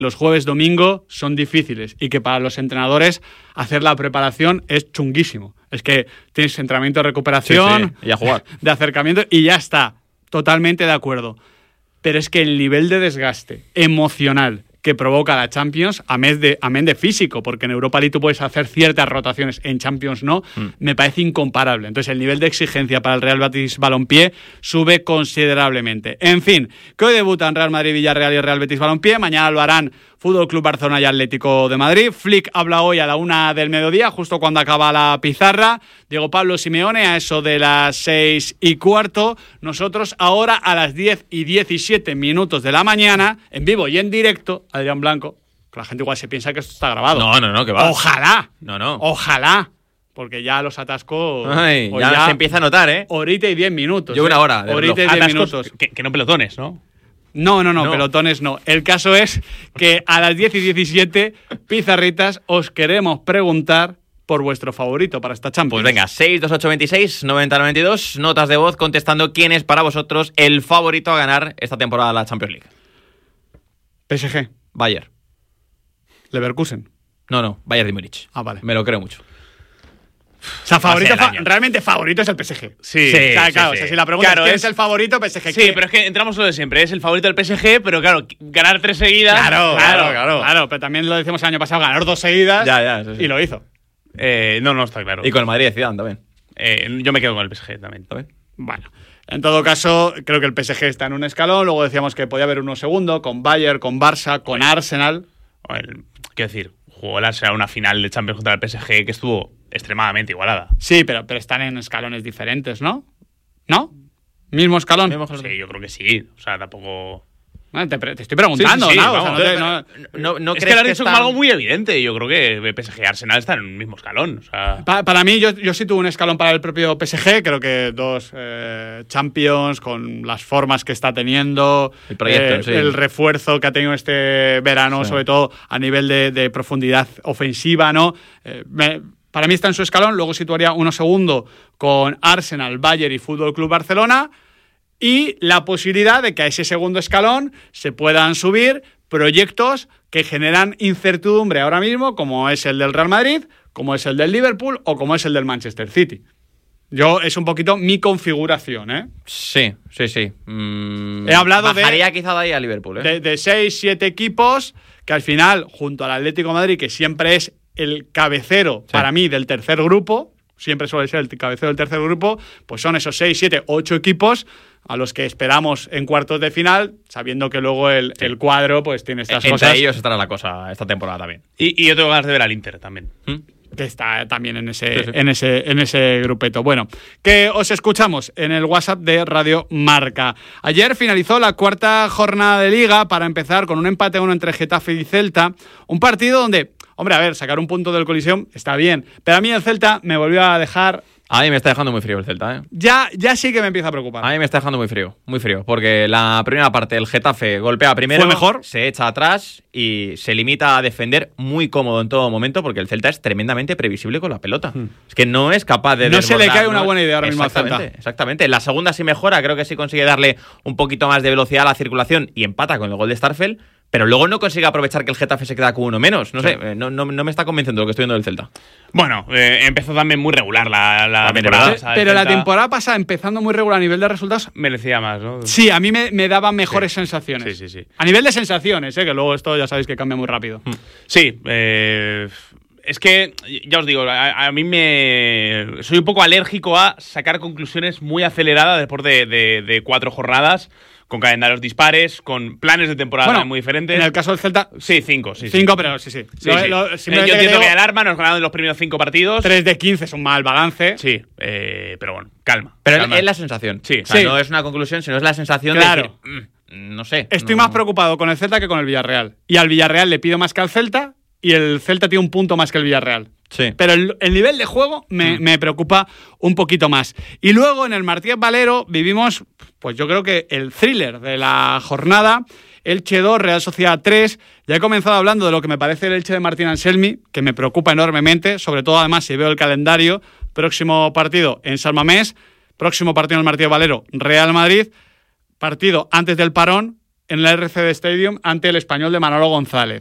los jueves domingo son difíciles y que para los entrenadores hacer la preparación es chunguísimo. Es que tienes entrenamiento de recuperación, y a jugar, de acercamiento y ya está. Totalmente de acuerdo. Pero es que el nivel de desgaste emocional que provoca la Champions, amén de físico, porque en Europa League tú puedes hacer ciertas rotaciones, en Champions no, me parece incomparable. Entonces el nivel de exigencia para el Real Betis Balompié sube considerablemente. En fin, que hoy debutan Real Madrid, Villarreal y Real Betis Balompié, mañana lo harán Fútbol Club Barcelona y Atlético de Madrid. Flick habla hoy a la 1 del mediodía, justo cuando acaba la pizarra. Diego Pablo Simeone a eso de las 6:15. Nosotros ahora a las 10:17 de la mañana, en vivo y en directo, Adrián Blanco. La gente igual se piensa que esto está grabado. No, que va. Ojalá. No. Ojalá. Porque ya los atascos... ya se empieza a notar, ¿eh? Horita y 10 minutos. Yo una hora. Horita y 10 minutos. Que no pelotones, ¿no? No, pelotones no. El caso es que a las 10:17, pizarritas, os queremos preguntar por vuestro favorito para esta Champions. Pues venga, 628269092, notas de voz contestando quién es para vosotros el favorito a ganar esta temporada de la Champions League. PSG. Bayern. Leverkusen. No, Bayern de Múnich. Ah, vale. Me lo creo mucho. O sea, realmente favorito es el PSG. Sí, claro. O sea, si la pregunta claro, es quién es el favorito, PSG. Sí, pero es que entramos lo de siempre. Es el favorito del PSG, pero claro, ganar 3 seguidas. Claro, pero también lo decimos el año pasado, ganar 2 seguidas. Sí. Y lo hizo. No, está claro. Y con el Madrid de Zidane también. Yo me quedo con el PSG también. Bueno, en todo caso, creo que el PSG está en un escalón. Luego decíamos que podía haber uno segundo, con Bayern, con Barça, con Arsenal. Quiero decir, jugó el Arsenal una final de Champions contra el PSG que estuvo extremadamente igualada. Sí, pero están en escalones diferentes, ¿no? ¿No? ¿Mismo escalón? Sí, yo creo que sí. O sea, tampoco... Bueno, te estoy preguntando, sí, ¿no? vamos, O sea, no es que lo has dicho como algo muy evidente. Yo creo que PSG y Arsenal están en un mismo escalón. O sea... Para mí, yo sí tuve un escalón para el propio PSG. Creo que 2 Champions con las formas que está teniendo, el proyecto, el refuerzo que ha tenido este verano, sobre todo a nivel de profundidad ofensiva, ¿no? Para mí está en su escalón. Luego situaría uno segundo con Arsenal, Bayern y Fútbol Club Barcelona. Y la posibilidad de que a ese segundo escalón se puedan subir proyectos que generan incertidumbre ahora mismo, como es el del Real Madrid, como es el del Liverpool o como es el del Manchester City. Es un poquito mi configuración, ¿eh? Sí. He hablado bajaría quizá de ahí a Liverpool, ¿eh? De 6-7 equipos que al final, junto al Atlético de Madrid, que siempre es el cabecero para mí del tercer grupo, siempre suele ser el cabecero del tercer grupo, pues son esos 6, 7, 8 equipos a los que esperamos en cuartos de final, sabiendo que luego el cuadro pues tiene estas cosas. Entre ellos estará la cosa esta temporada también. Y yo tengo ganas de ver al Inter también. Que está también en ese grupeto. Bueno, que os escuchamos en el WhatsApp de Radio Marca. Ayer finalizó la 4ª jornada de Liga para empezar con un empate a 1 entre Getafe y Celta. Un partido donde, hombre, a ver, sacar un punto del Coliseum está bien, pero a mí el Celta me volvió a dejar... A mí me está dejando muy frío el Celta, ¿eh? Ya sí que me empieza a preocupar. A mí me está dejando muy frío, porque la primera parte el Getafe golpea primero, fue mejor, se echa atrás y se limita a defender muy cómodo en todo momento, porque el Celta es tremendamente previsible con la pelota. Es que no es capaz de desbordar. No se le cae una buena idea ahora mismo al Celta. Exactamente. La segunda sí mejora, creo que sí consigue darle un poquito más de velocidad a la circulación y empata con el gol de Starfel. Pero luego no consigue aprovechar que el Getafe se queda con uno menos. No sé, no me está convenciendo lo que estoy viendo del Celta. Bueno, empezó también muy regular la temporada. Pero la temporada pasada, empezando muy regular a nivel de resultados, merecía más, ¿no? Sí, a mí me daba mejores sensaciones. Sí. A nivel de sensaciones, que luego esto ya sabéis que cambia muy rápido. Sí, es que, ya os digo, a mí soy un poco alérgico a sacar conclusiones muy aceleradas después de 4 jornadas, con calendarios dispares, con planes de temporada muy diferentes. En el caso del Celta... Sí, 5. 5, pero sí. Yo entiendo que alarma, nos ganaron los primeros 5 partidos. 3 de 15 es un mal balance. Sí, pero bueno, calma. Pero es la sensación. Sí. O sea, no es una conclusión, sino es la sensación de decir, no sé. Estoy más preocupado con el Celta que con el Villarreal. Y al Villarreal le pido más que al Celta, y el Celta tiene un punto más que el Villarreal. Sí. Pero el nivel de juego me preocupa un poquito más. Y luego en el Martínez Valero vivimos, pues yo creo que el thriller de la jornada. Elche 2, Real Sociedad 3. Ya he comenzado hablando de lo que me parece el Elche de Martín Anselmi, que me preocupa enormemente, sobre todo además si veo el calendario. Próximo partido en San Mamés, próximo partido en el Martínez Valero, Real Madrid. Partido antes del parón en el RCD Stadium ante el Español de Manolo González.